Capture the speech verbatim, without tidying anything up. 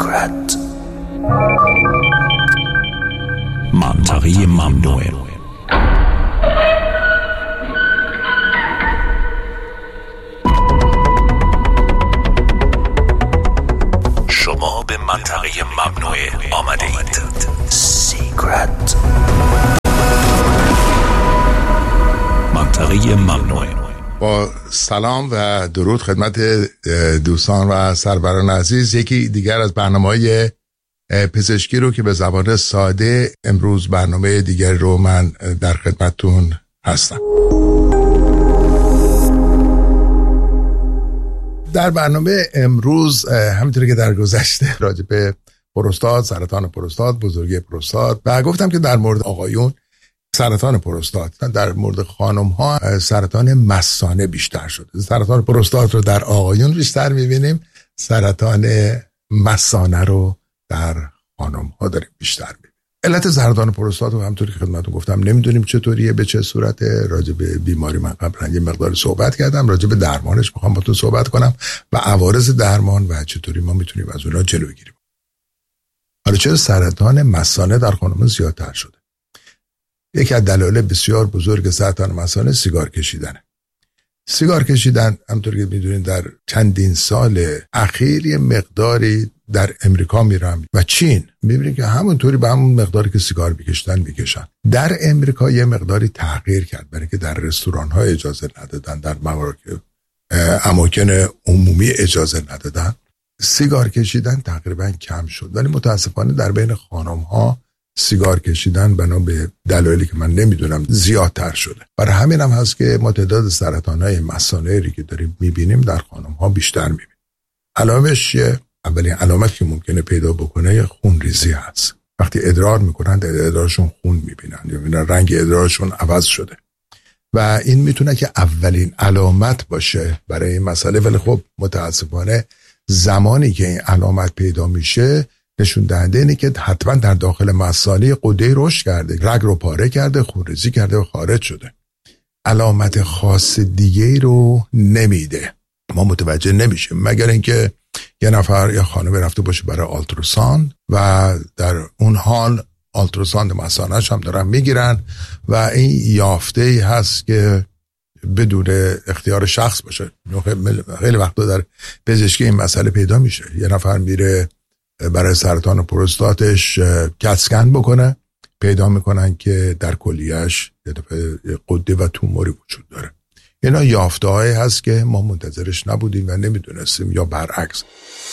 Secret. منطقه ممنوع. شما به منطقه ممنوع آمده اید. Secret. منطقه ممنوع. با سلام و درود خدمت دوستان و سروران عزیز، یکی دیگر از برنامه‌های پزشکی رو که به زبان ساده امروز برنامه دیگر رو من در خدمتتون هستم. در برنامه امروز همینطوری که در گذشته راجع به پروستات، سرطان پروستات، بزرگی پروستات و گفتم که در مورد آقایون سرطان پروستات، در مورد خانم ها سرطان مثانه بیشتر شده. سرطان پروستات رو در آقایون بیشتر میبینیم، سرطان مثانه رو در خانم ها داریم بیشتر میبینیم. علت سرطان پروستات رو همونطوری که خدمتتون گفتم نمیدونیم چطوریه، به چه صورته. راجع به بیماری من قبلا یه مقدار صحبت کردم، راجع به درمانش میخوام با تو صحبت کنم و عوارض درمان و چطوری ما میتونیم از اونها جلوگیری کنیم. حالا چرا سرطان مثانه در خانم زیادتر شده؟ یکی از دلایل بسیار بزرگ سرطان مثانه سیگار کشیدنه. سیگار کشیدن همونطور که میدونید در چندین سال اخیر یه مقداری در امریکا میرم و چین میبینید که همونطوری به همون مقداری که سیگار میکشتن میکشن. در امریکا یه مقداری تغییر کرد، برای که در رستوران ها اجازه ندادن، در مواقع اماکن عمومی اجازه ندادن، سیگار کشیدن تقریبا کم شد. ولی متاسفانه در بین خانم ها سیگار کشیدن بنا به دلایلی که من نمیدونم زیادتر شده. برای همین هم هست که ما تعداد سرطان‌های مثانه‌ای که داریم میبینیم در خانم‌ها بیشتر میبینیم. علامتش اولین علامت که ممکنه پیدا بکنه خونریزی هست. وقتی ادرار میکنن در ادرارشون خون میبینن یا میبینن رنگ ادرارشون عوض شده و این میتونه که اولین علامت باشه برای این مسئله. ولی خب متاسفانه زمانی که این علامت پیدا میشه نشون دهنده اینه که حتما در داخل مثانه غده رشد کرده، رگ رو پاره کرده، خونریزی کرده و خارج شده. علامت خاص دیگه رو نمیده، ما متوجه نمیشیم مگر اینکه یه نفر یا خانم رفته باشه برای آلتراساند و در اون حال آلتراساند مثانه‌اش هم دارن میگیرن و این یافته ای هست که بدون اختیار شخص باشه. خیلی وقتا در پزشکی این مسئله پیدا میشه، یه نفر میره برای سرطان پروستاتش کتسکن بکنه، پیدا میکنن که در کلیهش یه دفعه غده و توموری وجود داره. اینا یافته هایی هست که ما منتظرش نبودیم و نمیدونستیم یا برعکس.